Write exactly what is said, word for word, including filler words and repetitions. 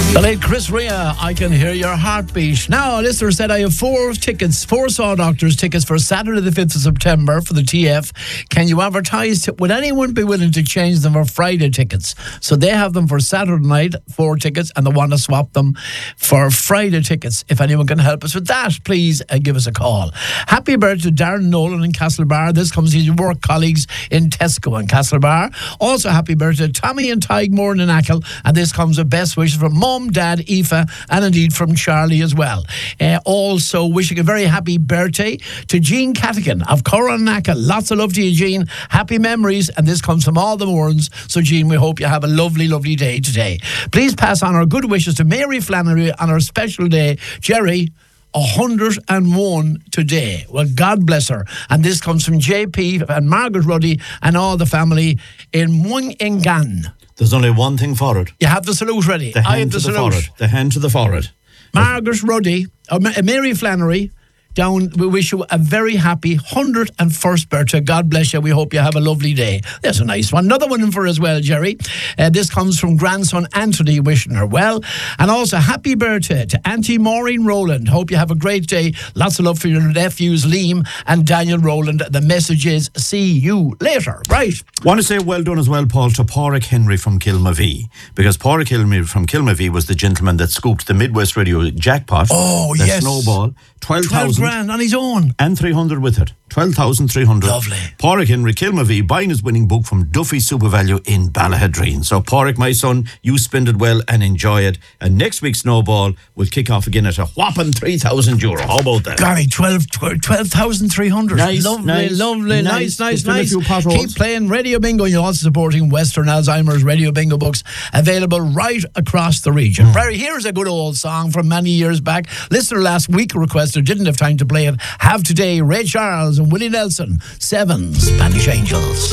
The late Chris Rea, I Can Hear Your Heartbeat. Now, a listener said I have four tickets, four Saw Doctors tickets for Saturday the fifth of September for the T F. Can you advertise? T- would anyone be willing to change them for Friday tickets? So they have them for Saturday night, four tickets, and they want to swap them for Friday tickets. If anyone can help us with that, please uh, give us a call. Happy birthday to Darren Nolan in Castlebar. This comes to your work colleagues in Tesco and Castlebar. Also, happy birthday to Tommy and Tygmore in Ackle. And this comes with best wishes from Mum, Dad, Aoife, and indeed from Charlie as well. Uh, also wishing a very happy birthday to Jean Cattigan of Coronacca. Lots of love to you, Jean. Happy memories, and this comes from all the Mourns. So, Jean, we hope you have a lovely, lovely day today. Please pass on our good wishes to Mary Flannery on her special day. Jerry, one hundred and one today. Well, God bless her. And this comes from J P and Margaret Ruddy and all the family in Mungingan. There's only one thing for it. You have the salute ready. The hand I have to the the salute. forehead. The hand to the forehead. Margaret Ruddy, uh, Mary Flannery, down, we wish you a very happy one hundred and first birthday. God bless you. We hope you have a lovely day. There's a nice one. Another one in for as well, Jerry. Uh, this comes from grandson Anthony, wishing her well. And also, happy birthday to Auntie Maureen Rowland. Hope you have a great day. Lots of love for your nephews, Liam and Daniel Rowland. The message is, see you later. Right. Want to say well done as well, Paul, to Pádraig Henry from Kilmavee, because Pádraig Henry from Kilmavee was the gentleman that scooped the Midwest Radio jackpot. Oh, the yes. Snowball. twelve thousand grand on his own. And three hundred with it. twelve thousand three hundred. Lovely. Pádraig Henry, Kilmavee, buying his winning book from Duffy Super Value in Ballahadreen. So, Pádraig, my son, you spend it well and enjoy it. And next week's Snowball will kick off again at a whopping three thousand euro. How about that? Golly, twelve thousand three hundred. Nice, lovely, nice, lovely, nice, nice, nice. Fill a nice. few potholes. Keep playing Radio Bingo. You're also supporting Western Alzheimer's Radio Bingo books, available right across the region. Mm. Right, here's a good old song from many years back. Listener last week requested, didn't have time to play it. Have today Ray Charles and Willie Nelson, Seven Spanish Angels.